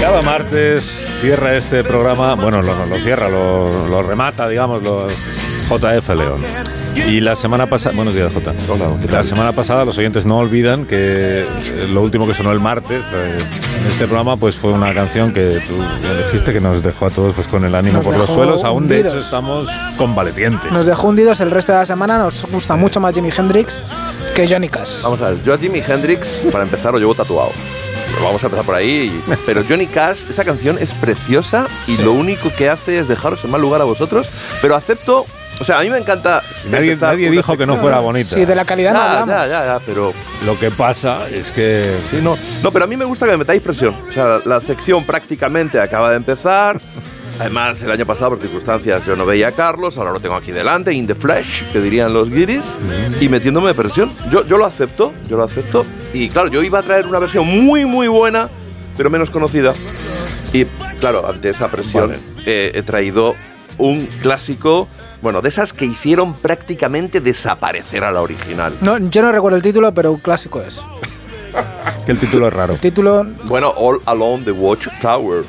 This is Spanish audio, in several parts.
Cada martes cierra este programa, bueno, lo cierra, lo remata, digamos, JF León. Y la semana pasada, buenos días, Jota. Hola, la semana pasada los oyentes no olvidan que lo último que sonó el martes en este programa pues fue una canción que tú dijiste que nos dejó a todos pues con el ánimo por los suelos. Aún hundidos. De hecho estamos convalecientes. Nos dejó hundidos el resto de la semana. Nos gusta mucho más Jimi Hendrix que Johnny Cash. Vamos a ver, yo a Jimi Hendrix, para empezar, lo llevo tatuado. Vamos a empezar por ahí. Pero Johnny Cash, esa canción es preciosa y lo único que hace es dejaros en mal lugar a vosotros. Pero acepto, o sea, a mí me encanta. Nadie dijo que no fuera bonita. Sí, de la calidad no hablamos. Ya, pero lo que pasa es que sí, no, pero a mí me gusta que me metáis presión. O sea, la sección prácticamente acaba de empezar. Además, el año pasado, por circunstancias, yo no veía a Carlos, ahora lo tengo aquí delante, in the flesh, que dirían los guiris, y metiéndome de presión. Yo lo acepto. Y claro, yo iba a traer una versión muy, muy buena, pero menos conocida. Y claro, ante esa presión he traído un clásico, bueno, de esas que hicieron prácticamente desaparecer a la original. No, yo no recuerdo el título, pero un clásico es. Que el título es raro. El título... Bueno, All Along the Watchtower.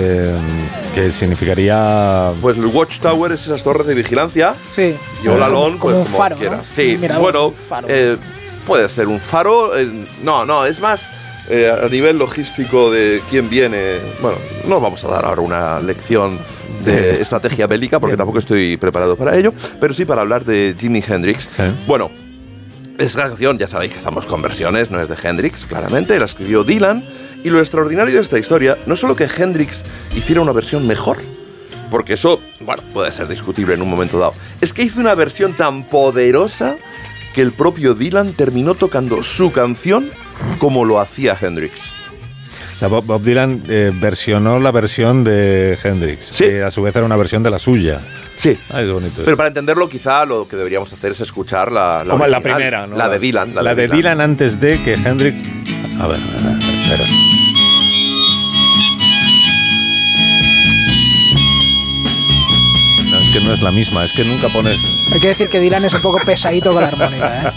Que significaría... Pues el Watchtower es esas torres de vigilancia. Sí. Y All Along, como pues un faro, quieras. ¿no? Sí, Mira, bueno, faro. puede ser un faro. No, es más a nivel logístico de quién viene. Bueno, no vamos a dar ahora una lección de estrategia bélica porque tampoco estoy preparado para ello, pero sí para hablar de Jimi Hendrix. Sí. Bueno, esta canción, ya sabéis que estamos con versiones, no es de Hendrix, claramente, la escribió Dylan, y lo extraordinario de esta historia no es solo que Hendrix hiciera una versión mejor, porque eso, bueno, puede ser discutible en un momento dado, es que hizo una versión tan poderosa que el propio Dylan terminó tocando su canción como lo hacía Hendrix. O sea, Bob Dylan versionó la versión de Hendrix, sí, que a su vez era una versión de la suya. Sí. Ay, qué bonito. Pero para entenderlo, quizá lo que deberíamos hacer es escuchar la como original, la primera, ¿no? La de Dylan. La de Dylan antes de que Hendrix... A ver, espera. No, es que no es la misma, es que nunca pones... Hay que decir que Dylan es un poco pesadito con la armónica,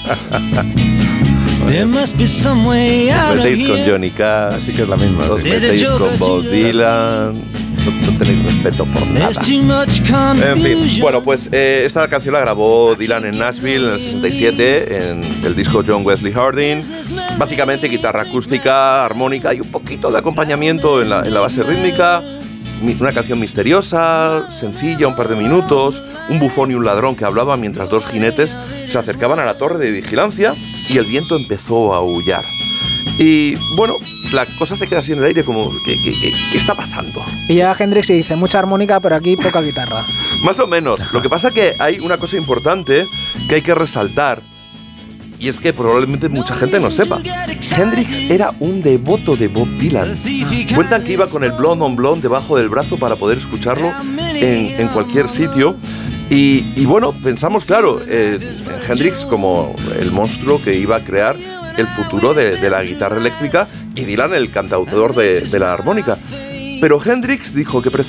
Metéis con Johnny Cash, así que es la misma. os metéis con Bob Dylan, no tenéis respeto por nada. En fin, bueno, pues esta canción la grabó Dylan en Nashville en el 67, en el disco John Wesley Harding. Básicamente guitarra acústica, armónica y un poquito de acompañamiento en la base rítmica. Una canción misteriosa, sencilla, un par de minutos, un bufón y un ladrón que hablaban mientras dos jinetes se acercaban a la torre de vigilancia y el viento empezó a aullar. Y bueno, la cosa se queda así en el aire como, ¿qué está pasando? Y ya Hendrix dice, mucha armónica, pero aquí poca guitarra. Más o menos. Lo que pasa que hay una cosa importante que hay que resaltar, y es que probablemente mucha gente no sepa. Hendrix era un devoto de Bob Dylan. Cuentan que iba con el Blonde on Blonde debajo del brazo para poder escucharlo en cualquier sitio. Y bueno, pensamos, claro, en Hendrix como el monstruo que iba a crear el futuro de la guitarra eléctrica y Dylan el cantautor de la armónica. Pero Hendrix dijo que prefería